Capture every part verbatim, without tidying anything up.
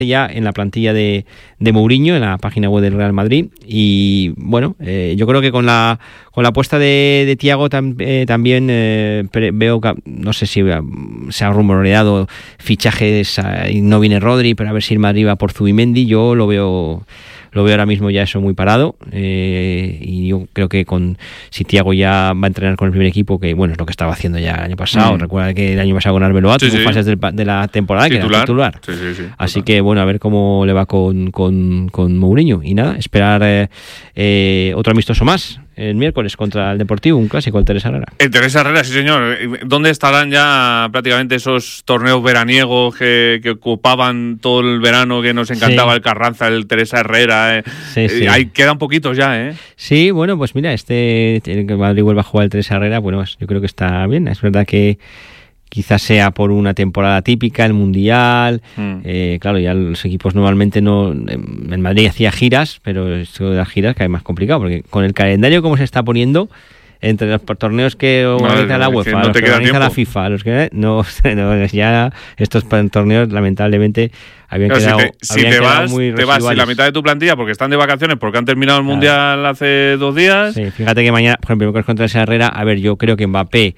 ya en la plantilla de, de Mourinho, en la página web del Real Madrid. Y bueno, eh, yo creo que con la con la apuesta de, de Thiago tam, eh, también eh, pre, veo que, no sé si se ha rumoreado fichajes y no viene Rodri, pero a ver si el Madrid va por Zubimendi. Yo lo veo lo veo ahora mismo ya eso muy parado, eh, y yo creo que con si Thiago ya va a entrenar con el primer equipo, que bueno, es lo que estaba haciendo ya el año pasado. Mm. Recuerda que el año pasado con Arbeloa tuvo sí, sí. fases del, de la temporada titular. Que era titular. Sí, sí, sí, así total. Que bueno, a ver cómo le va con, con, con Mourinho. Y nada, esperar eh, eh, otro amistoso más el miércoles contra el Deportivo, un clásico, el Teresa Herrera. El Teresa Herrera, sí señor. ¿Dónde estarán ya prácticamente esos torneos veraniegos que, que ocupaban todo el verano, que nos encantaba sí. el Carranza, el Teresa Herrera? Eh? Sí, sí. Eh, ahí quedan poquitos ya, ¿eh? Sí, bueno, pues mira, este el Madrid vuelve a jugar el Teresa Herrera, bueno, yo creo que está bien. Es verdad que quizás sea por una temporada típica, el Mundial, mm. eh, claro, ya los equipos normalmente no, en Madrid hacía giras, pero esto de las giras que es más complicado, porque con el calendario como se está poniendo, entre los torneos que organiza no, la UEFA, no los que organiza tiempo. La FIFA, los que no, no, ya estos torneos lamentablemente habían claro, quedado, si te, si habían te quedado vas, muy te vas y la mitad de tu plantilla porque están de vacaciones, porque han terminado el Mundial claro. hace dos días. Sí, fíjate que mañana, por ejemplo, contra esa Herrera, a ver, yo creo que Mbappé,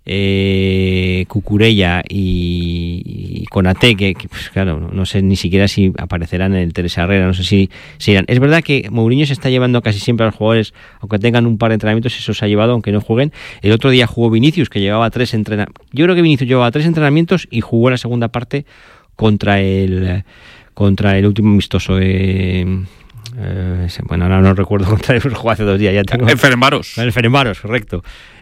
Eh, Cucurella y, y Konaté, que, que pues claro, no, no sé ni siquiera si aparecerán en el Teresa Herrera, no sé si, si irán. Es verdad que Mourinho se está llevando casi siempre a los jugadores, aunque tengan un par de entrenamientos, eso se ha llevado, aunque no jueguen. El otro día jugó Vinicius, que llevaba tres entrenamientos. Yo creo que Vinicius llevaba tres entrenamientos y jugó la segunda parte contra el contra el último amistoso. Eh, eh, bueno, ahora no recuerdo contra el jugó hace dos días. Ya tengo el Ferencváros. El Ferencváros, correcto.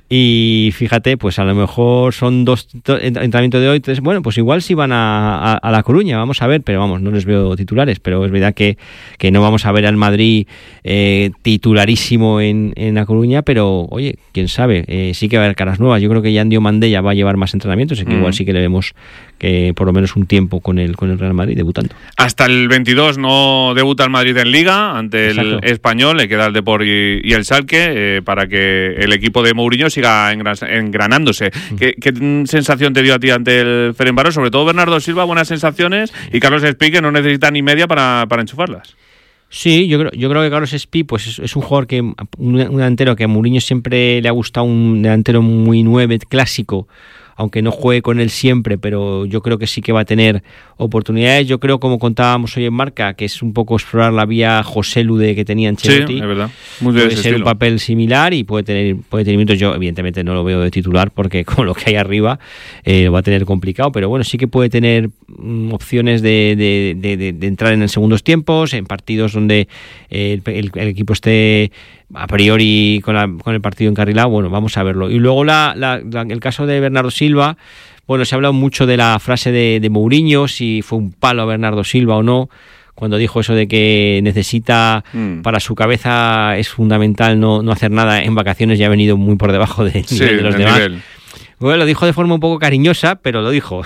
Y fíjate, pues a lo mejor son dos to- entrenamientos de hoy, tres, bueno, pues igual sí van a, a, a La Coruña, vamos a ver, pero vamos, no les veo titulares, pero es verdad que, que no vamos a ver al Madrid eh, titularísimo en, en La Coruña, pero oye, quién sabe, eh, sí que va a haber caras nuevas. Yo creo que Yandio Mandella va a llevar más entrenamientos, así que mm. igual sí que le vemos que por lo menos un tiempo con el con el Real Madrid debutando. Hasta el veintidós no debuta el Madrid en Liga ante Exacto. el Español, le queda el Depor y, y el Schalke eh, para que el equipo de Mourinho siga engranándose. Mm. ¿Qué, ¿Qué sensación te dio a ti ante el Ferencváros? Sobre todo Bernardo Silva, buenas sensaciones, y Carlos Espí, que no necesita ni media para, para enchufarlas. Sí, yo creo, yo creo que Carlos Espí pues es, es un jugador que un, un delantero que a Mourinho siempre le ha gustado, un delantero muy nueve, clásico, aunque no juegue con él siempre, pero yo creo que sí que va a tener oportunidades. Yo creo, como contábamos hoy en Marca, que es un poco explorar la vía Joselu de que tenía Ancelotti. Sí, es verdad. Muy bien, puede ser estilo. Un papel similar y puede tener puede tener minutos. Yo evidentemente no lo veo de titular porque con lo que hay arriba eh, lo va a tener complicado, pero bueno, sí que puede tener mm, opciones de, de, de, de, de entrar en el segundos tiempos, en partidos donde eh, el, el, el equipo esté a priori con, la, con el partido encarrilado. Bueno, vamos a verlo. Y luego la, la, la, el caso de Bernardo Silva, bueno, se ha hablado mucho de la frase de, de Mourinho, si fue un palo a Bernardo Silva o no, cuando dijo eso de que necesita, mm. para su cabeza es fundamental no, no hacer nada en vacaciones, ya ha venido muy por debajo de, sí, de los demás. Nivel. Bueno, lo dijo de forma un poco cariñosa, pero lo dijo.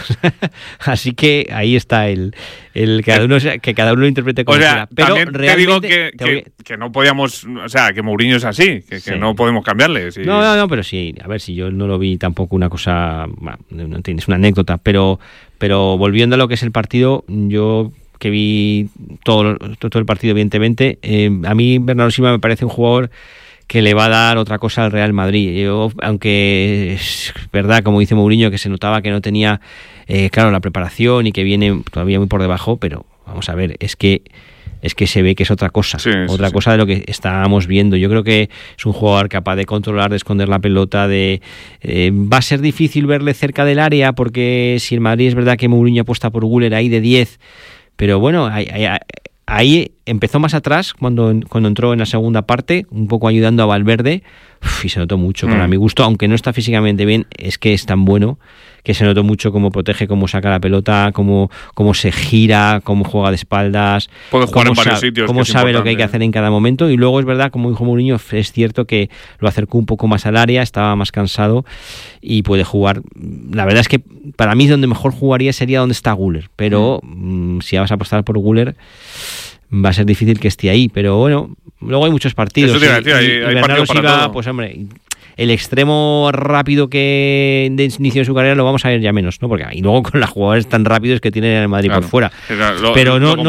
Así que ahí está el, el que cada uno que cada uno lo interprete como o sea, quiera. Pero también te digo que, te voy... que, que no podíamos, o sea, que Mourinho es así, que, sí. que no podemos cambiarle. Sí. No, no, no, pero sí, a ver, si yo no lo vi tampoco una cosa, bueno, no tienes una anécdota, pero, pero volviendo a lo que es el partido, yo que vi todo, todo el partido evidentemente, eh, a mí Bernardo Silva me parece un jugador que le va a dar otra cosa al Real Madrid. Yo, aunque es verdad, como dice Mourinho, que se notaba que no tenía, eh, claro, la preparación y que viene todavía muy por debajo, pero vamos a ver, es que es que se ve que es otra cosa, sí, otra sí, cosa sí. de lo que estábamos viendo. Yo creo que es un jugador capaz de controlar, de esconder la pelota, de eh, va a ser difícil verle cerca del área, porque si el Madrid es verdad que Mourinho apuesta por Güler ahí de diez, pero bueno, hay, hay, hay ahí empezó más atrás cuando, cuando entró en la segunda parte, un poco ayudando a Valverde, uf, y se notó mucho, mm. para mi gusto, aunque no está físicamente bien, es que es tan bueno que se notó mucho cómo protege, cómo saca la pelota, cómo, cómo se gira, cómo juega de espaldas, puede jugar en varios sabe, sitios, cómo sabe lo que hay que hacer en cada momento. Y luego es verdad, como dijo Mourinho, es cierto que lo acercó un poco más al área, estaba más cansado y puede jugar. La verdad es que para mí donde mejor jugaría sería donde está Güler, pero mm. mmm, si vas a apostar por Güler va a ser difícil que esté ahí, pero bueno, luego hay muchos partidos. Eso te iba a decir, hay, y, y hay Bernardo partido para Silva, todo. Pues hombre, el extremo rápido que de inicio de su carrera lo vamos a ver ya menos, ¿no? Porque y luego con los jugadores tan rápidos que tiene el Madrid claro. por fuera. Lo, pero no, lo